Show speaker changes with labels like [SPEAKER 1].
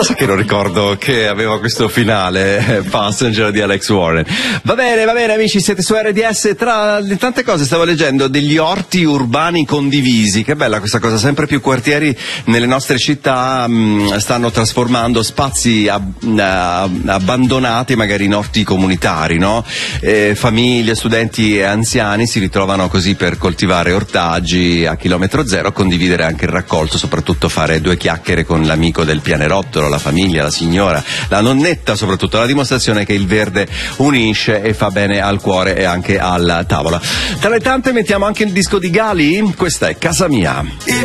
[SPEAKER 1] Sai che non ricordo che aveva questo finale, Passenger di Alex Warren. Va bene amici, siete su RDS. Tra le tante cose stavo leggendo degli orti urbani condivisi. Che bella questa cosa, sempre più quartieri nelle nostre città stanno trasformando spazi abbandonati magari in orti comunitari, no? Famiglie, studenti e anziani si ritrovano così per coltivare ortaggi a chilometro zero, condividere anche il raccolto, soprattutto fare due chiacchiere con l'amico del pianerottolo, la famiglia, la signora, la nonnetta, soprattutto la dimostrazione che il verde unisce e fa bene al cuore e anche alla tavola. Tra le tante mettiamo anche il disco di Gali, questa è Casa Mia.